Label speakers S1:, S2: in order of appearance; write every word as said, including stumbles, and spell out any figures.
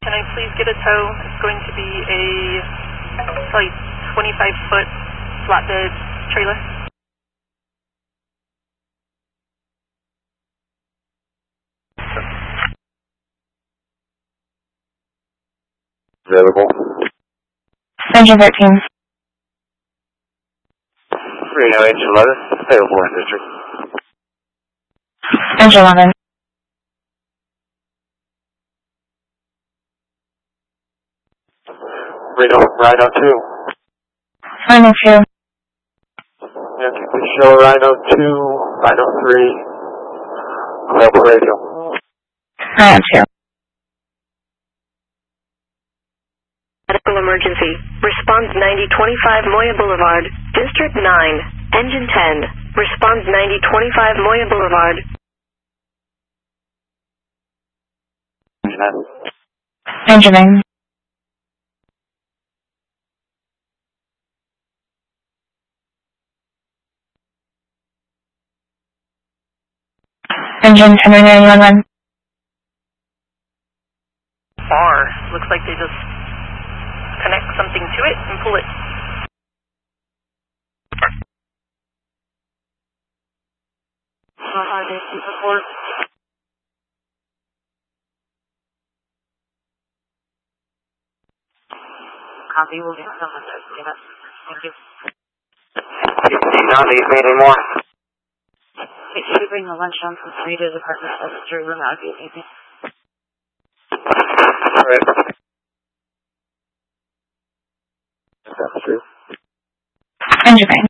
S1: can I please get a tow? It's going to be a probably twenty-five foot flatbed trailer.
S2: Available.
S3: Engine thirteen.
S2: Reno Engine eleven, available in district.
S3: Engine eleven.
S2: Reno, Rhino two.
S3: Rhino two.
S2: Yankee, please show Rhino two, Rhino three, available radio.
S3: Rhino two.
S4: Medical emergency. Response ninety twenty-five Moya Boulevard, District nine, Engine ten. Response ninety twenty-five Moya Boulevard.
S3: Engine nine. Engine ten nine one one.
S1: Bar. Looks like they just connect something to it and pull it. Report. Copy, we'll get someone to get us. Thank you.
S2: Do you not need me anymore?
S1: Hey, should we bring the lunch home from three to the department? That's three room. That would be amazing.
S2: Alright. That's true.
S3: Engine nine.